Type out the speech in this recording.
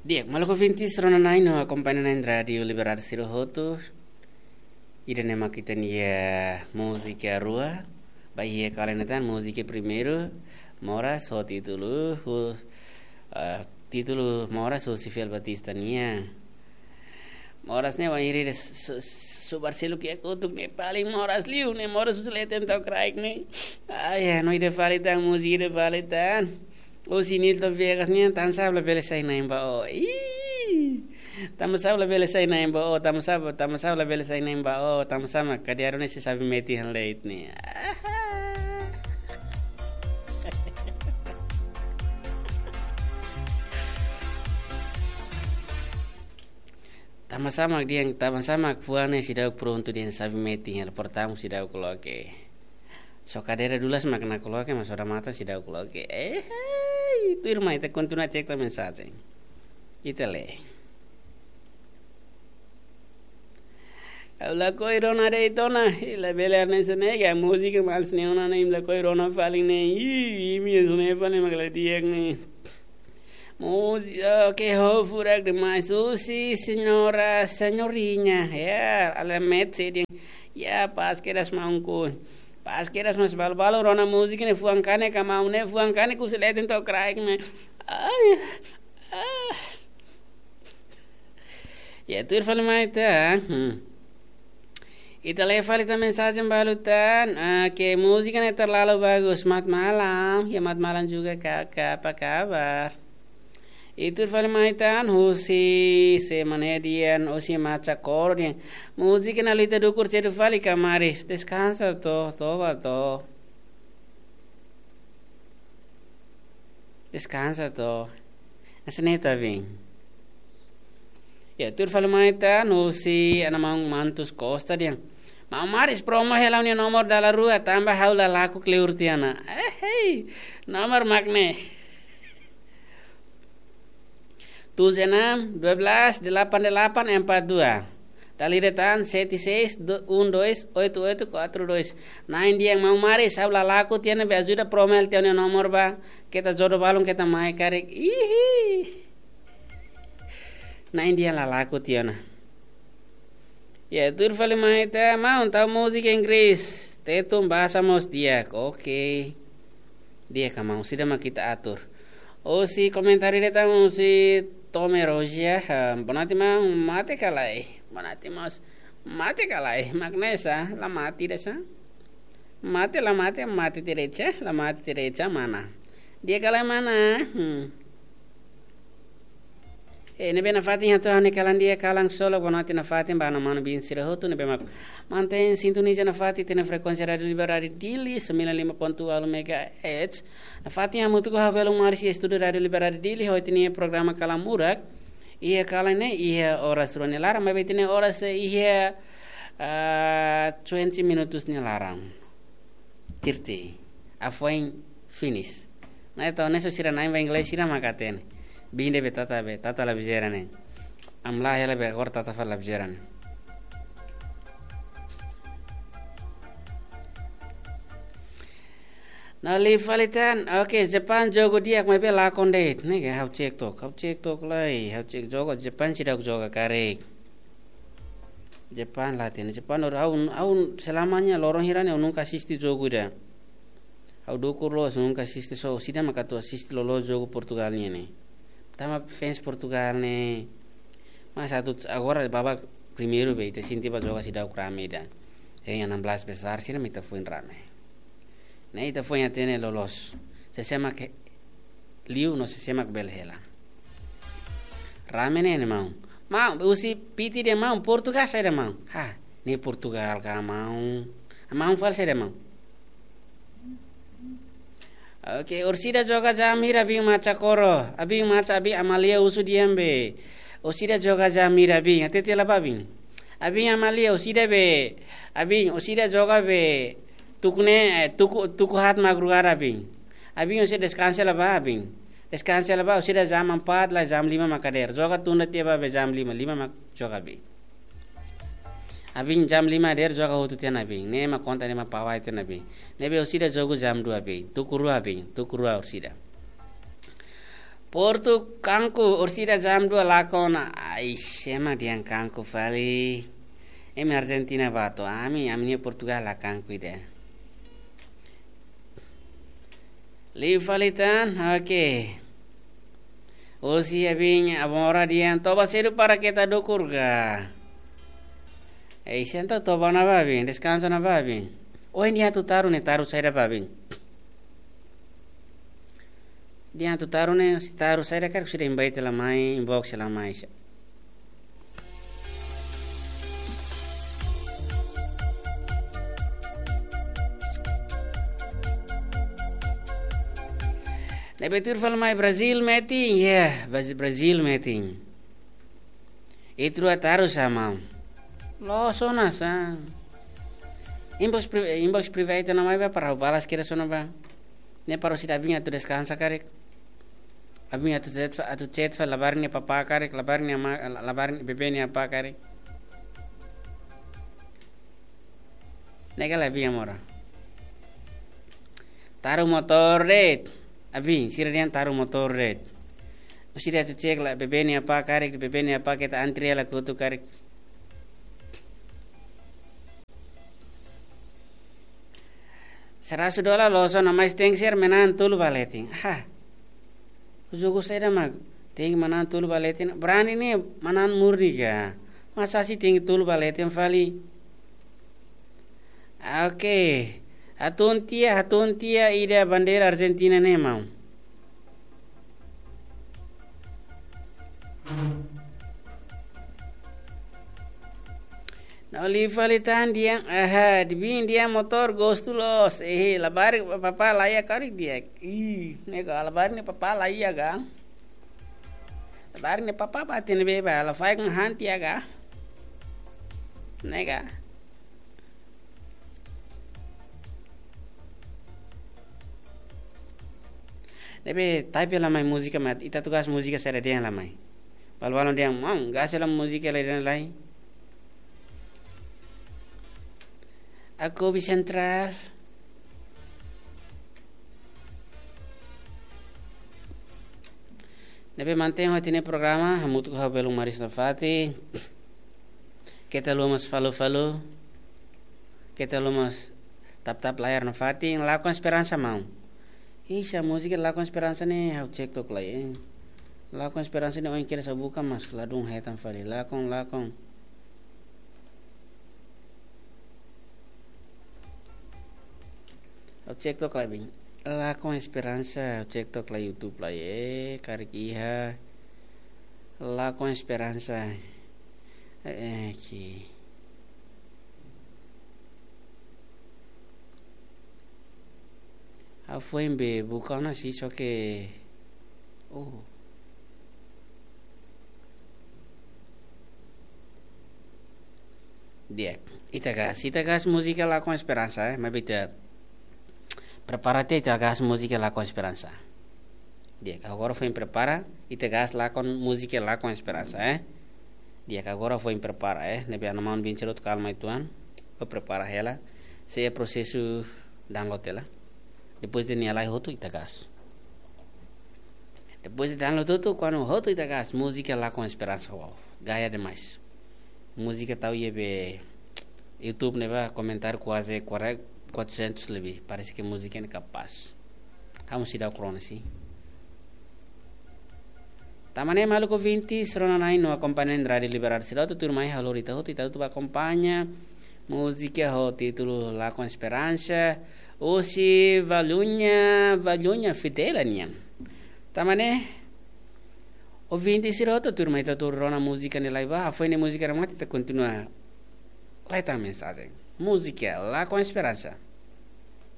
Diek, maloko 29 no acompanhamento Radio Liberdade Sirohoto. Ida nema kita nia música rua. Bahia kalian música primeiro. Mora so título Mora so Sifel Batista nia. Moras ne wahiri subarselu que akutuk ne paling moras liu ne moras usleten tau kraik ne. Ai no ide falitan música de falitan. O sinil to Vegas niya tan sabla bele say na imba o. Tamo sabla bele say na imba o. Tamo sabla bele say na imba o. Tamo sama kadiaro ne si sabi meti han late ni. Tamo sama fuane si daw pronto diyan sabi meti han portamo si daw koloke. So kadera dulas makna koloke masoda mata si daw koloke. Tu irmã ita continua a checar a mensagem. Ita lê. La coirona reitona, la bela nessa nega, a música mal neona nem la coirona fala nem, minha zona fala magla diag música que hofurak demais, sim senhora, senhorinha, ela mete ya pas que das mãos Pas que eras mas balo rona música ne fuangkane kamau ne fuangkane kuseleten to kraik me. Ai. Ya tu fala mai ta. Ita le fala ta mensagem balutan que música ne terlalu bagus mat malam. Ya mat malam juga kakak apa kabar? Itu fala mai tan husi se manedian osi macha cordian música na lita do curso do fali camaris descansa to asneta vem ya tur fala mai tan husi anamang mantus costa dian Maris promo hela unia nomor dala rua tambah haula laku kleurtiana nomor magne 76128842 Taliretan 76128842 Nain dia mau mari sabla laku tiene be ajuda promel tiene nomor ba kita jodoh balung kita mai karek Nain dia la laku tiene ya tur fale mai ta mau tahu musik Inggris tetum bahasa mos dia oke dia kamau sudah mak kita atur si komentari datang si Tome Rosia, bonati mate kalai, mate kalai, magnesa, la mati desa, mate derecha mana, dia kalai mana, nebe na fatin hato hane kalan dia kalang solo bonati na fatin bana mano bin sirahoto nebe mak mantém sintonia na fatin tem frequência Radio Liberdade Dili 95.1 MHz na fatin amutu ko havelo marsi estudo Radio Liberdade Dili hoitini programa kalamurak ia kalane ia horas rone lara mabetine horas ia 20 minutos ni larang tirti afoin finish na ito neso sira na inglês sira makatene binde be tata la bijerane amla yala be gor tata fa la bijerane na li falitan okay Japan jogo dia mai be la konde ne ga hau check tok lai hau check jogo Japan sidak joga kare Japan latin Japan aun selamanya lorong hirane unung kasisti jogo da hau dokur lo unung kasisti so sida makato asisti lo jogo Portugalnya ne Tama fans Portugal ne mas agora baba primeiro beite sinti ba joga sida ukrameda yang 16 besar sira mita fuin rame na ita foi atene lolos se chama que liu no se chama belhela rame ne mau usi piti de mau Portugal sai de mau ne Portugal ka mau fal sai de mau Oke, Ursida joga jamira bing maca koro, abing maca abi amalia usu diambe. Ursida joga jamira bing, atete la babing. Abing amalia usida be, abing usida joga be, tuku hat magrugara bing. Abing usida descansa la babing. Descansa la ba usida jam 4 la jam 5 makader. Joga tunda tiba be jam 5 mak joga be. Abing jam 5 der joga hutu tiana bing ne ma konta ne ma pawai tiana bing ne be usida jogo jam 2 bing tukuru usida Porto kanku orsida jam 2 lakona. Ai sema diang kanku vali. Emi Argentina vato. Ami Portugal la kanku ide. Li falitan, oke. Osi abing abora diang toba seru para kita dokurga. Senta toba na babin, descanso na babin. Ini tu taru saya babin. Dia tu taru saya kar sudah invite la mai, inbox la mai. Betul fal mai Brazil meeting, Brazil meeting. Itu taru sama. Lo sona sa. Inbox private na mai para balas kira sona ba. Ne paro sita binga tu descansa karek. Abinga tu chat fa labarnya papa karek, labarnya bebenya apa karek. Nega labinga mora. Taruh motor red. Abing siradian taruh motor red. Usira tu cek la bebenya apa karek, bebenya apa kita antri la kutu karek. $100 loso na mais tengser menan tulu baleting. Ujugo saya mag ting manan tulu baleting. Berani ni manan murni ga. Masa si ting tulu baleting fali. Oke. Hatun tia ida bandera Argentina ne mau. Oli falitan dia, dibin dia motor gostulos, labar papa laya karik dia, nega labar ni papa laya ga, labar ni papa batin beba, la fai kan hanti aga, nega. Lebe type la mai música mat, ita tugas música sera dia la mai, balbalon dia mang, gas la música la dia lai. Aku bisa entrar. Nabe mantenho tine programa, hamutu ko belum maris na fati. Kita lumas follow. Kita lumas tap layar na fati, lakukan esperança mau. Isa música lakukan esperança ne, hau cek tok lai. Lakukan esperança ne oin kira sabuka mas ladung hetan fali. Lakon. Cek tok lah bing, la con esperanza, cek tok la YouTube lah karik iha, la con esperanza, ki. Afuembe bukan nasi soke, dia, itagas música la con esperanza, mabita. Prepárate y te hagas música la con esperanza. Dia que agora foi prepara y te hagas la con música la con esperanza, Dia que agora foi prepara, Nebe anaman bincerot calma ituan, o prepara ela, se é processo download ela. Depois de nialai hotu y te hagas. Depois de download tudo, quando hotu y te hagas música la con esperanza, wow, gaya demais. Música tau be YouTube neba comentar quase 400 lebih, parece que música é capaz. Vamos se dar o crono assim. Tamane maluco 20, serona nai no acompanha Radio Liberar Sirato, turma aí halorita hoti, tu acompanha música hoti, tu lá com esperança, ou se valunha fidela nian. Tamane o 20 Sirato, turma aí tu rona música ne laiva, foi ne música ramati, tu continua. Lá está a mensagem. Música lá com esperança.